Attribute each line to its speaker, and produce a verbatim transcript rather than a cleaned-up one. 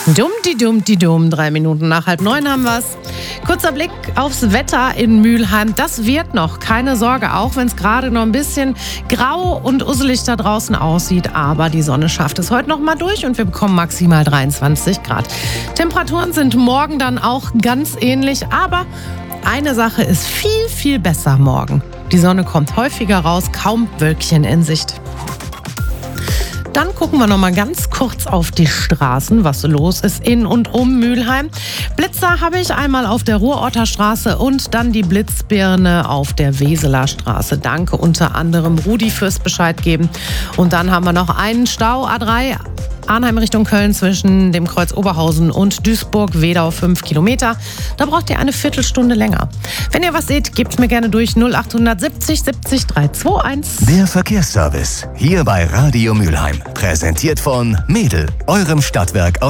Speaker 1: Dumm-di-dumm-di-dumm, drei Minuten nach halb neun haben wir's. Kurzer Blick aufs Wetter in Mülheim. Das wird noch, keine Sorge, auch wenn es gerade noch ein bisschen grau und usselig da draußen aussieht. Aber die Sonne schafft es heute noch mal durch und wir bekommen maximal dreiundzwanzig Grad. Temperaturen sind morgen dann auch ganz ähnlich, aber eine Sache ist viel, viel besser morgen. Die Sonne kommt häufiger raus, kaum Wölkchen in Sicht. Dann gucken wir noch mal ganz kurz auf die Straßen, was los ist in und um Mülheim. Blitzer habe ich einmal auf der Ruhrorter Straße und dann die Blitzbirne auf der Weseler Straße. Danke unter anderem Rudi fürs Bescheid geben. Und dann haben wir noch einen Stau, A drei, Arnheim Richtung Köln zwischen dem Kreuz Oberhausen und Duisburg-Wedau, fünf Kilometer. Da braucht ihr eine Viertelstunde länger. Wenn ihr was seht, gebt mir gerne durch null acht siebzig siebzig drei zwei eins.
Speaker 2: Der Verkehrsservice hier bei Radio Mülheim. Präsentiert von Mädel, eurem Stadtwerk aus